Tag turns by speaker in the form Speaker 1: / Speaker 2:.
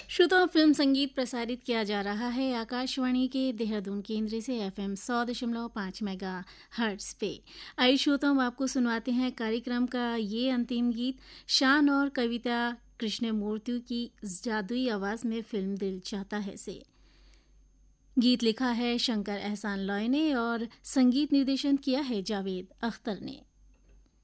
Speaker 1: श्रोताओं, फिल्म संगीत प्रसारित किया जा रहा है आकाशवाणी के देहरादून केंद्र से एफएम 100.5 मेगा हर्ट्स पे। आइए श्रोताओं, आपको सुनवाते हैं कार्यक्रम का ये अंतिम गीत। शान और कविता कृष्णमूर्ति की जादुई आवाज में फिल्म दिल चाहता है से गीत लिखा है शंकर एहसान लॉय ने और संगीत निर्देशन किया है जावेद अख्तर ने।